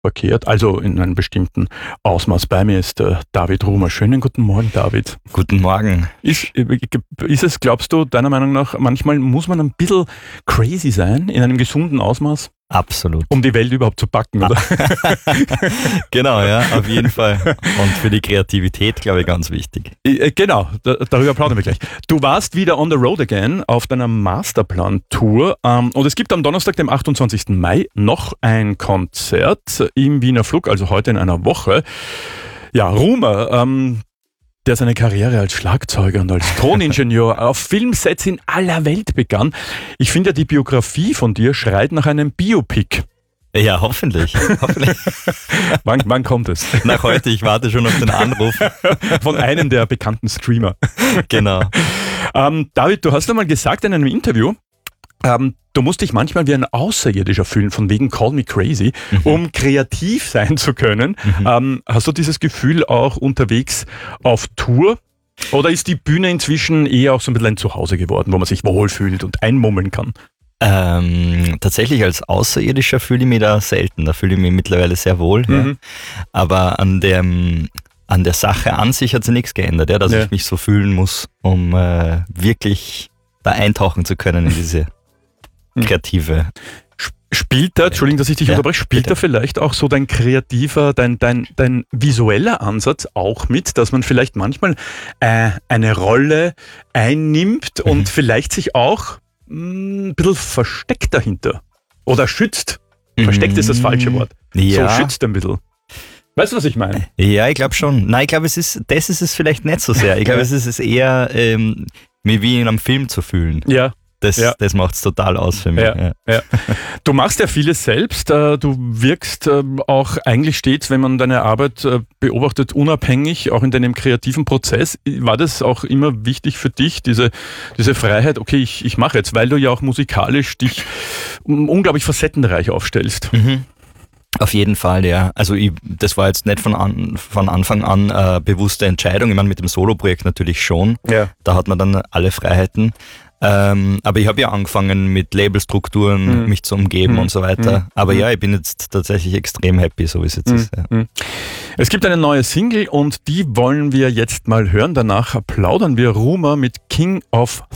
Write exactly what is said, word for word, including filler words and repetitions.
verkehrt, also in einem bestimmten Ausmaß. Bei mir ist der David Rumer. Schönen guten Morgen, David. Guten Morgen. Ist, ist es, glaubst du, deiner Meinung nach, manchmal muss man ein bisschen crazy sein, in einem gesunden Ausmaß? Absolut. Um die Welt überhaupt zu packen, oder? Genau, ja, auf jeden Fall. Und für die Kreativität, glaube ich, ganz wichtig. Genau, darüber plaudern wir gleich. Du warst wieder on the road again auf deiner Masterplan-Tour und es gibt am Donnerstag, dem achtundzwanzigsten Mai, noch ein Konzert im Wiener Flug, also heute in einer Woche. Ja, Rumer, ähm, der seine Karriere als Schlagzeuger und als Toningenieur auf Filmsets in aller Welt begann. Ich finde ja, die Biografie von dir schreit nach einem Biopic. Ja, hoffentlich. hoffentlich. wann, wann kommt es? Nach heute, ich warte schon auf den Anruf. Von einem der bekannten Streamer. Genau. Ähm, David, du hast einmal gesagt in einem Interview, ähm, du musst dich manchmal wie ein Außerirdischer fühlen, von wegen Call Me Crazy, mhm. um kreativ sein zu können. Mhm. Ähm, hast du dieses Gefühl auch unterwegs auf Tour? Oder ist die Bühne inzwischen eher auch so ein bisschen ein Zuhause geworden, wo man sich wohlfühlt und einmummeln kann? Ähm, tatsächlich als Außerirdischer fühle ich mich da selten. Da fühle ich mich mittlerweile sehr wohl. Mhm. Ja. Aber an dem, an der Sache an sich hat sich nichts geändert, ja, dass ja. ich mich so fühlen muss, um äh, wirklich da eintauchen zu können in diese kreative. Spielt da, Entschuldigung, dass ich dich ja, unterbreche, spielt bitte. da vielleicht auch so dein kreativer, dein, dein, dein visueller Ansatz auch mit, dass man vielleicht manchmal äh, eine Rolle einnimmt mhm. und vielleicht sich auch mh, ein bisschen versteckt dahinter oder schützt. Mhm. Versteckt ist das falsche Wort. Ja. So schützt ein bisschen. Weißt du, was ich meine? Ja, ich glaube schon. Nein, ich glaube, es ist, das ist es vielleicht nicht so sehr. Ich glaube, es ist es eher, ähm, wie in einem Film zu fühlen. Ja. Das, ja. das macht es total aus für mich. Ja, ja. Ja. Du machst ja vieles selbst. Du wirkst auch eigentlich stets, wenn man deine Arbeit beobachtet, unabhängig, auch in deinem kreativen Prozess. War das auch immer wichtig für dich, diese, diese Freiheit, okay, ich, ich mache jetzt, weil du ja auch musikalisch dich unglaublich facettenreich aufstellst? Mhm. Auf jeden Fall, ja. Also ich, das war jetzt nicht von, an, von Anfang an äh, bewusste Entscheidung. Ich meine, mit dem Solo-Projekt natürlich schon. Ja. Da hat man dann alle Freiheiten. Ähm, aber ich habe ja angefangen mit Labelstrukturen, mhm. mich zu umgeben mhm. und so weiter. Mhm. Aber ja, ich bin jetzt tatsächlich extrem happy, so wie es jetzt mhm. ist. Ja. Es gibt eine neue Single und die wollen wir jetzt mal hören. Danach plaudern wir Rumer mit King of